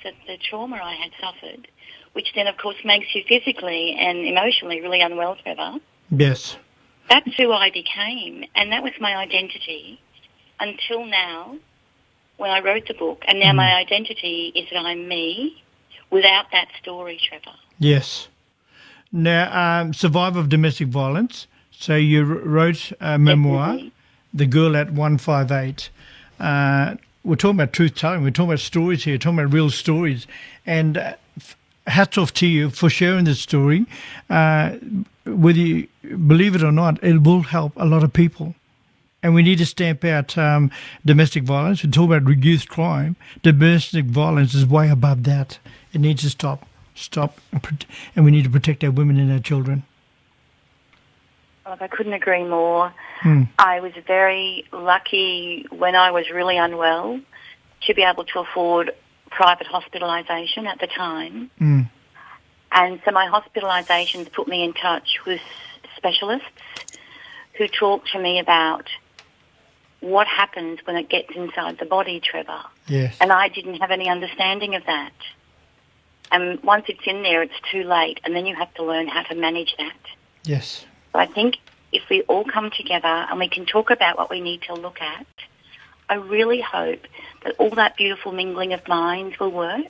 that the trauma I had suffered, which then, of course, makes you physically and emotionally really unwell, Trevor. Yes. That's who I became, and that was my identity until now when I wrote the book. And now my identity is that I'm me without that story, Trevor. Yes. Now, survivor of domestic violence. So you wrote a memoir, Definitely. The Girl at 158. We're talking about truth-telling. We're talking about stories here, talking about real stories. And hats off to you for sharing this story. Whether you believe it or not, it will help a lot of people. And we need to stamp out domestic violence. We talk about reduced crime. Domestic violence is way above that. It needs to stop. And we need to protect our women and our children. Oh, I couldn't agree more. I was very lucky when I was really unwell to be able to afford private hospitalisation at the time. And so my hospitalisations put me in touch with specialists who talked to me about what happens when it gets inside the body, Trevor. Yes. And I didn't have any understanding of that. And once it's in there, it's too late, and then you have to learn how to manage that. Yes. So I think if we all come together and we can talk about what we need to look at, I really hope that all that beautiful mingling of minds will work.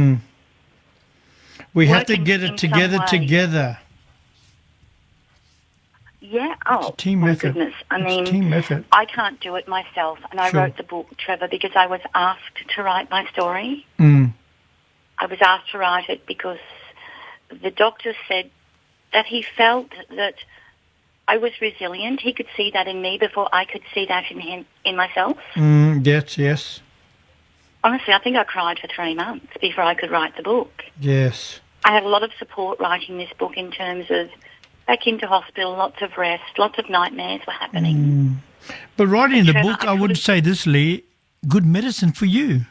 We have to get it together. Yeah. It's a team my effort. goodness. I It's a mean, team effort. I can't do it myself, and I Sure. wrote the book, Trevor, because I was asked to write my story. I was asked to write it because the doctor said that he felt that I was resilient. He could see that in me before I could see that in him, in myself. Yes. Honestly, I think I cried for 3 months before I could write the book. Yes. I had a lot of support writing this book in terms of back into hospital, lots of rest, lots of nightmares were happening. But writing the Trevor, book, I I would could've- say this, Lee, good medicine for you.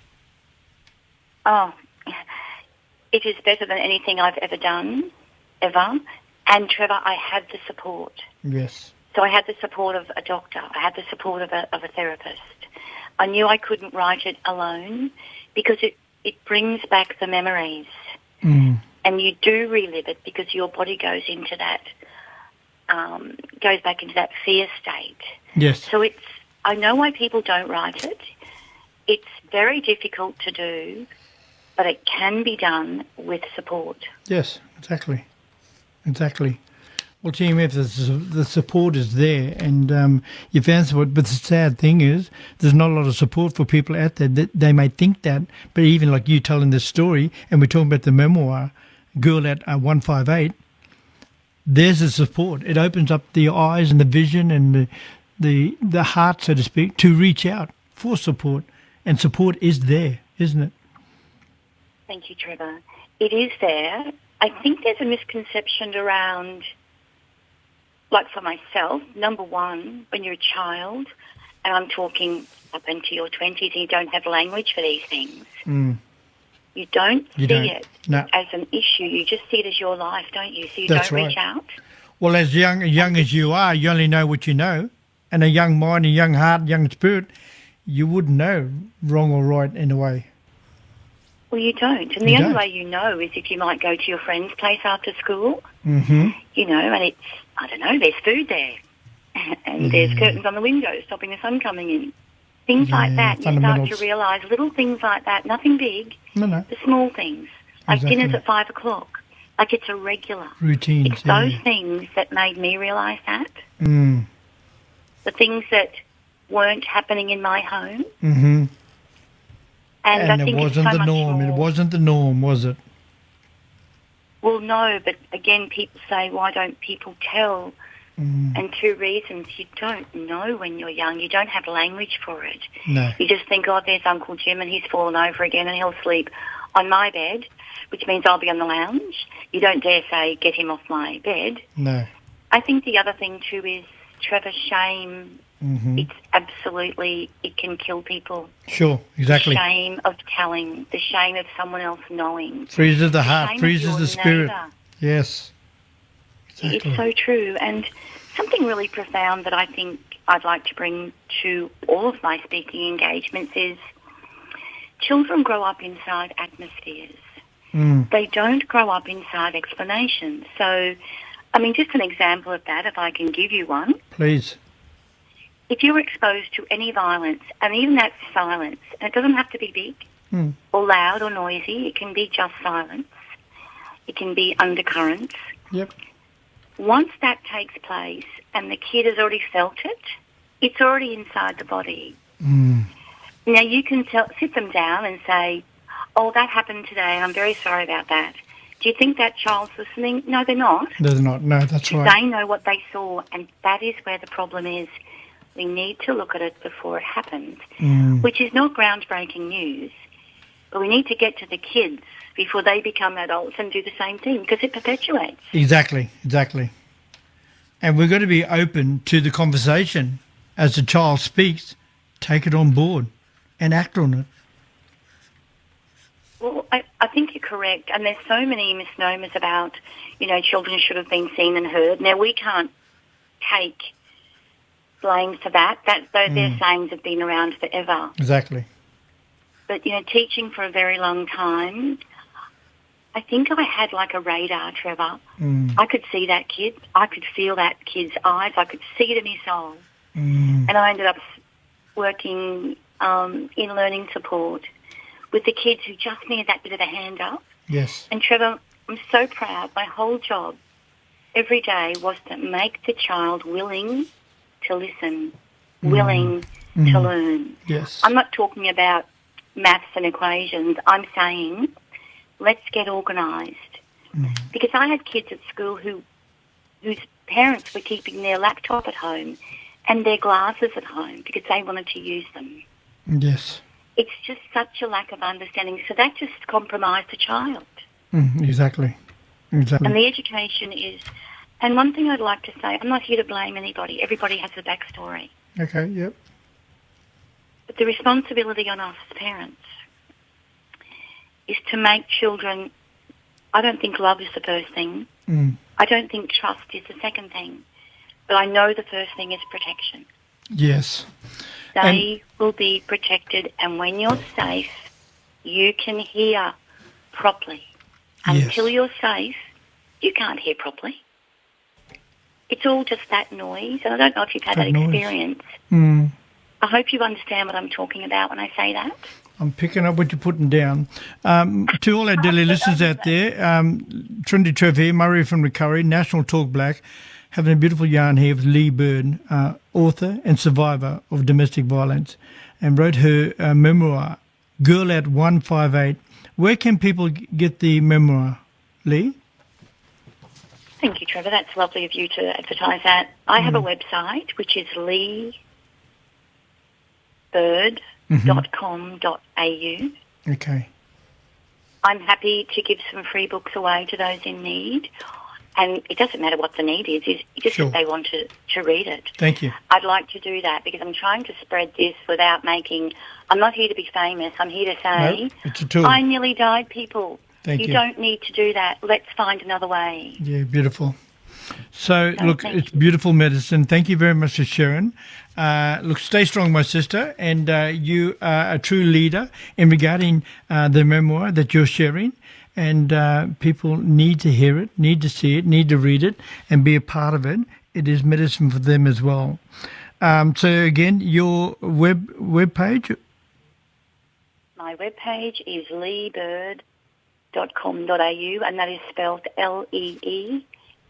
Oh, it is better than anything I've ever done, ever. And Trevor, I had the support. Yes. So I had the support of a doctor. I had the support of a therapist. I knew I couldn't write it alone because it brings back the memories. And you do relive it because your body goes into that, goes back into that fear state. Yes. So I know why people don't write it. It's very difficult to do, but it can be done with support. Yes, exactly. Well, Team F, the support is there, and you've answered it, but the sad thing is there's not a lot of support for people out there. They may think that, but even like you telling this story, and we're talking about the memoir, Girl at 158, there's the support. It opens up the eyes and the vision and the heart, so to speak, to reach out for support, and support is there, isn't it? Thank you, Trevor. It is there. I think there's a misconception around, like for myself, number one, when you're a child, and I'm talking up into your 20s and you don't have language for these things, you don't see it as an issue. You just see it as your life, don't you? So you That's don't right. reach out. Well, as young as you are, you only know what you know. And a young mind, a young heart, young spirit, you wouldn't know wrong or right in a way. Well, you don't. And the only way you know is if you might go to your friend's place after school, you know, and it's, I don't know, there's food there. And there's curtains on the windows stopping the sun coming in. Things like that. You start to realise little things like that, nothing big, No. the small things, like dinners at 5 o'clock. Like it's a regular. Routines. It's those things that made me realise that. The things that weren't happening in my home. And I it think wasn't it's so the norm. much more. It wasn't the norm, was it? Well, no, but again, people say, why don't people tell? And two reasons. You don't know when you're young. You don't have language for it. No. You just think, oh, there's Uncle Jim and he's fallen over again and he'll sleep on my bed, which means I'll be on the lounge. You don't dare say, get him off my bed. No. I think the other thing, too, is, Trevor, shame. It's absolutely, it can kill people. Sure, exactly. The shame of telling, the shame of someone else knowing. Freezes the heart, shame of freezes your the spirit. neighbour. Yes. Exactly. It's so true. And something really profound that I think I'd like to bring to all of my speaking engagements is children grow up inside atmospheres. They don't grow up inside explanations. So, I mean, just an example of that, if I can give you one. Please. If you're exposed to any violence, and even that silence, and it doesn't have to be big or loud or noisy, it can be just silence. It can be undercurrents. Yep. Once that takes place and the kid has already felt it, it's already inside the body. Now, you can sit them down and say, oh, that happened today, and I'm very sorry about that. Do you think that child's listening? No, they're not. They're not. No, that's right. They know what they saw, and that is where the problem is. We need to look at it before it happens, which is not groundbreaking news, but we need to get to the kids before they become adults and do the same thing, because it perpetuates. Exactly. And we've got to be open to the conversation. As the child speaks, take it on board and act on it. Well, I think you're correct, and there's so many misnomers about, children should have been seen and heard. Now, we can't take blame for that. Their sayings have been around forever. Exactly. But, teaching for a very long time, I think I had like a radar, Trevor. I could see that kid. I could feel that kid's eyes. I could see it in his soul. And I ended up working in learning support with the kids who just needed that bit of a hand up. Yes. And Trevor, I'm so proud. My whole job every day was to make the child willing to listen, willing to learn. Yes. I'm not talking about maths and equations. I'm saying let's get organised. Because I had kids at school whose parents were keeping their laptop at home and their glasses at home because they wanted to use them. Yes. It's just such a lack of understanding. So that just compromised the child. Exactly. And the education is... And one thing I'd like to say, I'm not here to blame anybody. Everybody has a backstory. Okay, yep. But the responsibility on us as parents is to make children... I don't think love is the first thing. I don't think trust is the second thing. But I know the first thing is protection. Yes. They will be protected, and when you're safe, you can hear properly. Until you're safe, you can't hear properly. It's all just that noise, and I don't know if you've had that experience. I hope you understand what I'm talking about when I say that. I'm picking up what you're putting down. To all our daily listeners out there, Trinity Trevor here, Murray from Recovery, National Talk Black, having a beautiful yarn here with Lee Bird, author and survivor of domestic violence, and wrote her memoir, Girl at 158. Where can people get the memoir, Lee? Thank you, Trevor. That's lovely of you to advertise that. I have a website, which is leebird.com.au. Okay. I'm happy to give some free books away to those in need. And it doesn't matter what the need is just if they want to read it. Thank you. I'd like to do that because I'm trying to spread this without making... I'm not here to be famous. I'm here to say, it's a tool. I nearly died, people. Thank you. You don't need to do that. Let's find another way. Yeah, beautiful. So look, it's beautiful medicine. Thank you very much for sharing. Look, stay strong, my sister, and you are a true leader in regarding the memoir that you're sharing. And people need to hear it, need to see it, need to read it, and be a part of it. It is medicine for them as well. So again, your web page. My web page is leebird.com.au, and that is spelled LEEBIRD,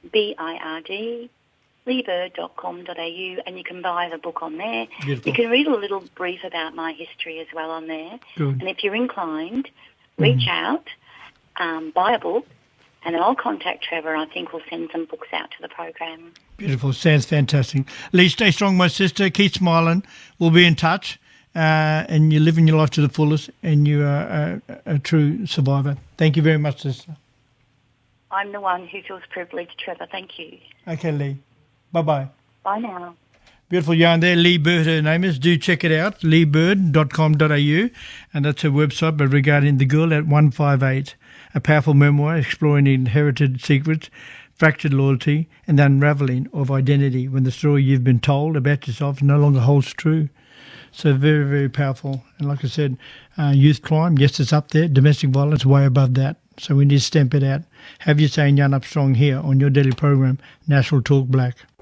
leebird.com.au, and you can buy the book on there. Beautiful. You can read a little brief about my history as well on there. Good. And if you're inclined, reach out, buy a book, and then I'll contact Trevor. I think we'll send some books out to the program. Beautiful. Sounds fantastic. Lee, stay strong, my sister. Keep smiling. We'll be in touch. And you're living your life to the fullest, and you are a true survivor. Thank you very much, sister. I'm the one who feels privileged, Trevor. Thank you. Okay, Lee. Bye-bye. Bye now. Beautiful yarn there. Lee Bird, her name is. Do check it out, leebird.com.au, and that's her website. But regarding The Girl at 158, a powerful memoir exploring inherited secrets, fractured loyalty, and the unravelling of identity when the story you've been told about yourself no longer holds true. So very, very powerful. And like I said, youth crime, yes, it's up there. Domestic violence, way above that. So we need to stamp it out. Have you saying Yarn Up Strong here on your daily program, National Talk Black.